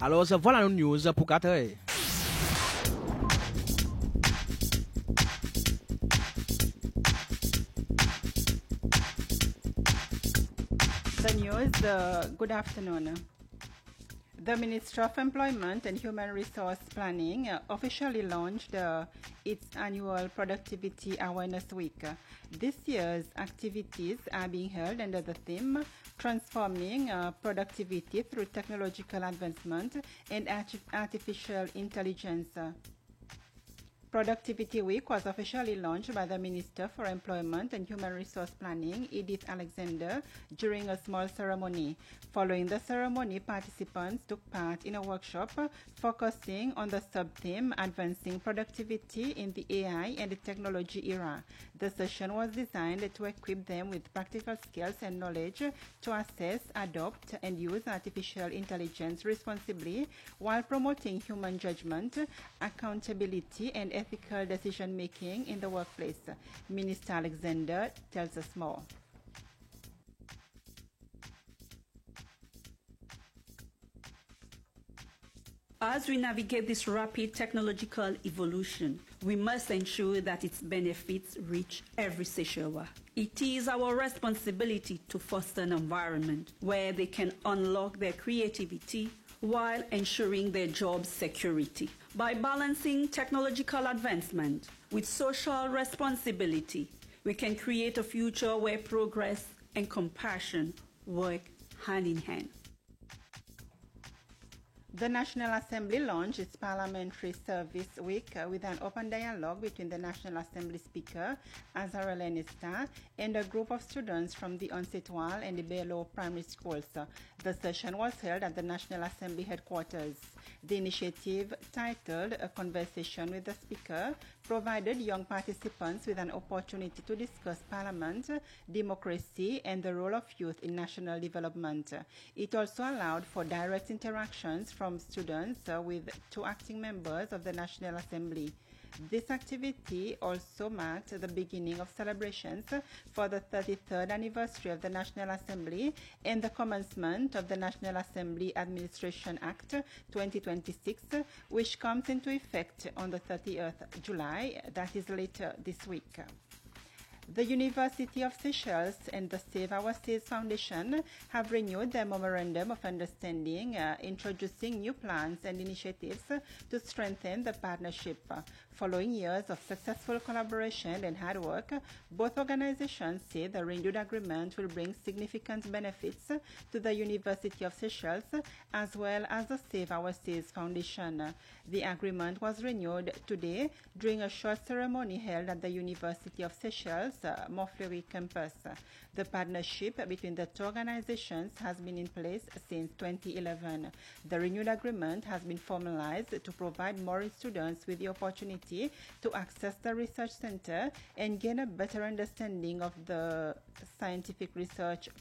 Alors voilà nos news pour 4 heures. The news, good afternoon. The Ministry of Employment and Human Resource Planning officially launched its annual Productivity Awareness Week. This year's activities are being held under the theme Transforming Productivity Through Technological Advancement and Artificial Intelligence. Productivity Week was officially launched by the Minister for Employment and Human Resource Planning, Edith Alexander, during a small ceremony. Following the ceremony, participants took part in a workshop focusing on the sub-theme Advancing Productivity in the AI and the Technology Era. The session was designed to equip them with practical skills and knowledge to assess, adopt, and use artificial intelligence responsibly while promoting human judgment, accountability, and ethical decision-making in the workplace. Minister Alexander tells us more. As we navigate this rapid technological evolution, we must ensure that its benefits reach every Seychellois. It is our responsibility to foster an environment where they can unlock their creativity while ensuring their job security. By balancing technological advancement with social responsibility, we can create a future where progress and compassion work hand in hand. The National Assembly launched its Parliamentary Service Week with an open dialogue between the National Assembly Speaker, Azarel Enista, and a group of students from the Onsetwal and the Bello primary schools. The session was held at the National Assembly headquarters. The initiative, titled A Conversation with the Speaker, provided young participants with an opportunity to discuss Parliament, democracy, and the role of youth in national development. It also allowed for direct interactions from students with two acting members of the National Assembly. This activity also marked the beginning of celebrations for the 33rd anniversary of the National Assembly and the commencement of the National Assembly Administration Act 2026, which comes into effect on the 30th July, that is later this week. The University of Seychelles and the Save Our Seas Foundation have renewed their Memorandum of Understanding, introducing new plans and initiatives to strengthen the partnership. Following years of successful collaboration and hard work, both organizations say the renewed agreement will bring significant benefits to the University of Seychelles as well as the Save Our Seas Foundation. The agreement was renewed today during a short ceremony held at the University of Seychelles Montfleury campus. The partnership between the two organizations has been in place since 2011. The renewed agreement has been formalized to provide more students with the opportunity to access the research center and gain a better understanding of the scientific research